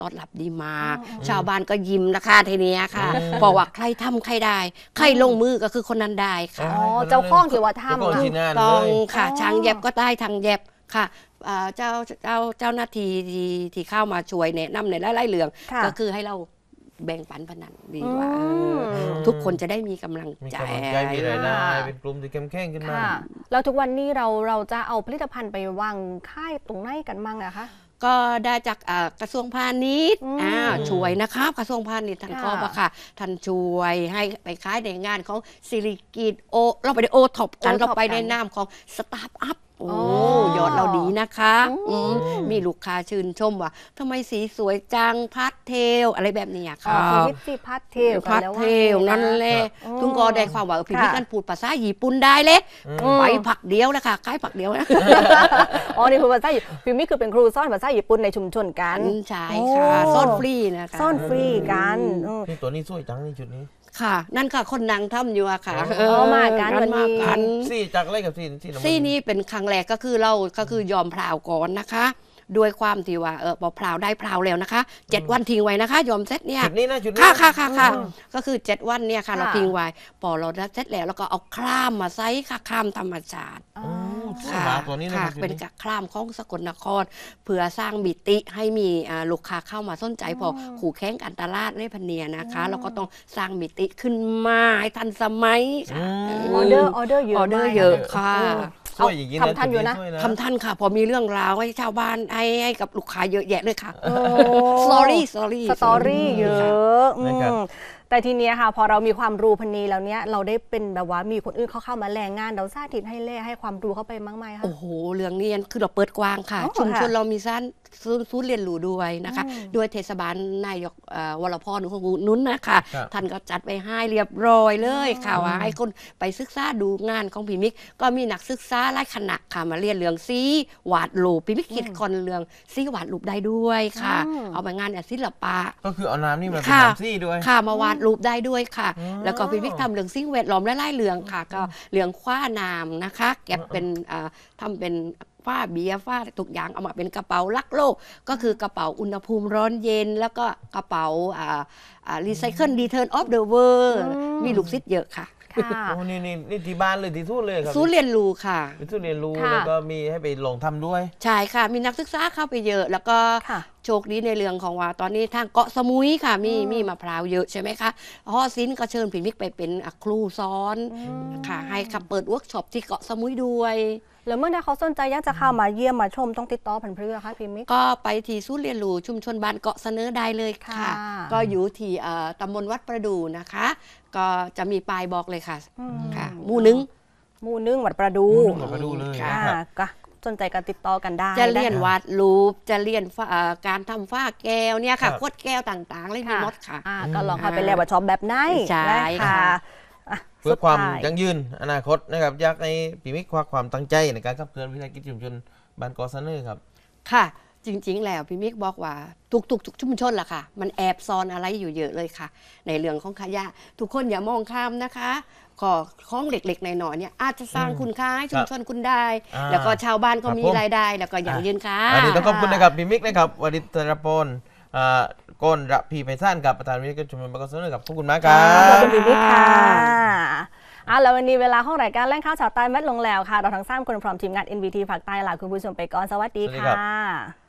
ต้อนรับดีมากชาวบ้านก็ยิ้มนะคะทีนี้ค่ะเพราะว่าใครทำใครได้ใครลงมือก็คือคนนั้นได้ค่ะเจ้าข้องที่ว่าทำต้องค่ะช้างเย็บก็ได้ทางเย็บค่ะเจ้าหน้าที่ที่เข้ามาช่วยแนะนำในไล่เรื่องก็คือให้เราแบ่งปันพนันดีว่าทุกคนจะได้มีกำลังใจมีรายได้เป็นกลุ่มที่เข้มแข็งขึ้นมาแล้วทุกวันนี้เราจะเอาผลิตภัณฑ์ไปวางค่ายตรงไหนกันมั่งนะคะก็ได้จากกระทรวงพาณิชย์ช่วยนะครับกระทรวงพาณิชย์ท่านก็บอกค่ะท่านช่วยให้ไปขายในงานของสิริกิตเราไปในโอท็อปกันเราไปในนามของสตาร์ทอัพยอดเราดีนะคะมีลูกค้าชื่นชมว่าทำไมสีสวยจังพัดเทลอะไรแบบนี้ค่ะวิธีพัดเทลนั่นแหละทุกคนได้ความว่าพี่กันพูดภาษาญี่ปุ่นได้เลยไปผักเดียวเลยค่ะใกล้ผักเดียวนะนี่คือภาษาพี่มิคือเป็นครูสอนภาษาญี่ปุ่นในชุมชนกันใช่ค่ะสอนฟรีนะคะสอนฟรีกันตัวนี้สวยจังในชุดนี้ค่ะนั่นค่ะคนนางทำอยู่อะค่ะมากันวันนี้ซี่จากอะไรกับซี่นี้เป็นครั้งแรกก็คือเราก็คือยอมพราวก่อนนะคะด้วยความที่ว่าพอพราวได้พราวแล้วนะคะ7 วันทิ้งไว้นะคะยอมเซตเนี่ยจุดนี้นะจุดนี้ค่ะก็คือ7 วันเนี่ยค่ะเราทิ้งไว้พอเราได้เซตแล้วแล้วก็เอาคร่ามมาใส่ค่ะคร่ามธรรมชาติค่ะตัวนี้ค่ะเป็นกับคร่ามของสกลนครเพื่อสร้างมิติให้มีลูกค้าเข้ามาสนใจพอขู่แข่งกันตลาดในพเนียนะคะเราก็ต้องสร้างมิติขึ้นมาให้ทันสมัยค่ะออเดอร์เยอะค่ะทำทันอยู่นะทำทันค่ะพอมีเรื่องราวให้ชาวบ้านให้กับลูกค้าเยอะแยะเลยค่ะสตอรี่เยอะแต่ทีเนี้ยค่ะพอเรามีความรู้พันนี้แล้วเนี้ยเราได้เป็นแบบว่ามีคนอื่นเข้ามาแรงงานเราสาธิตให้ความรู้เข้าไปมั้งไหมคะโอ้โหเรื่องนี้คือเราเปิดกว้างค่ะชุมชนเรามีศูนย์เรียนรู้ด้วยนะคะด้วยเทศบาลนายกวรพรนุ้นนะคะท่านก็จัดไปให้เรียบร้อยเลยค่ะว่าให้คนไปศึกษาดูงานของพี่มิกก็มีนักศึกษาหลายคณะค่ะมาเรียนเรื่องซีวาดรูปพี่มิกคิดคนเรื่องซีวาดรูปได้ด้วยค่ะเอาไปงานศิลปะก็คือเอาน้ำนี่มาเป็นน้ำซีด้วยค่ะมาวาดรูปได้ด้วยค่ะแล้วก็พี่มิกทำเรื่องสิ่งแวดล้อมและไล่เรื่องค่ะก็เรื่องคว้าน้ำนะคะเก็บเป็นทำเป็นฝ้าเบียร์ฝ้าทุกอย่างเอามาเป็นกระเป๋ารักโลกก็คือกระเป๋าอุณหภูมิร้อนเย็นแล้วก็กระเป๋ารีไซเคิลรีเทิร์นออฟเดอะเวิลด์มีลูกศิษย์เยอะค่ะโอ้นี่ที่บ้านเลยที่ศูนย์เลยครับศูนย์เรียนรู้ค่ะเป็นศูนย์เรียนรู้แล้วก็มีให้ไปลองทำด้วยใช่ค่ะมีนักศึกษาเข้าไปเยอะแล้วก็โชคดีในเรื่องของว่าตอนนี้ทางเกาะสมุยค่ะมีมะพร้าวเยอะใช่ไหมคะฮอซินก็เชิญพี่มิกไปเป็นครูสอนค่ะให้ขับเปิดเวิร์กช็อปที่เกาะสมุยด้วยแล้วเมื่อใดเขาสนใจอยากจะเข้ามาเยี่ยมมาชมต้องติดต่อผ่านเพื่อค่ะพี่มิกก็ไปที่ศูนย์เรียนรู้ชุมชนบ้านเกาะเสนอได้เลยค่ะก็อยู่ที่ตำบลวัดประดูนะคะก็จะมีป้ายบอกเลยค่ะหมู่หนึ่งวัดประดูเลยก็สนใจการติดต่อกันได้จะเรียนวาดรูปจะเรียนการทำฝ้าแก้วเนี่ยค่ะขวดแก้วต่างๆเลยมีหมดค่ะก็ลองเข้าไปเรียนว่าชอบแบบไหนใช่ค่ะเพื่อความยั่งยืนอนาคตนะครับอยากให้พี่มิกควักความตั้งใจในการขับเคลื่อนวิสาหกิจชุมชนบ้านเกาะเสนอครับค่ะจริงๆแล้วพี่มิกบอกว่าทุกชุมชนล่ะค่ะมันแอบซ่อนอะไรอยู่เยอะเลยค่ะในเรื่องของขยะทุกคนอย่ามองข้ามนะคะของเล็กๆหน่อยๆเนี่ยอาจจะสร้างคุณค่าให้ชุมชนคุณได้แล้วก็ชาวบ้านก็มีรายได้แล้วก็อย่างยืนค่ะอันนี้ต้องขอบคุณนะครับพี่มิกนะครับวริศรพลก้นระพีไพศาลกับประธานวิสาหกิจชุมชนบ้านเกาะเสนอครับขอบคุณมากครับขอบคุณพี่มิกค่ะแล้ววันนี้เวลาของรายการแล่งข่าวชาวใต้แมทลงแล้วค่ะเราทั้ง3 คนพร้อมทีมงาน NVT ภาคใต้ลาคุณผู้ชมไปก่อนสวัสดีค่ะ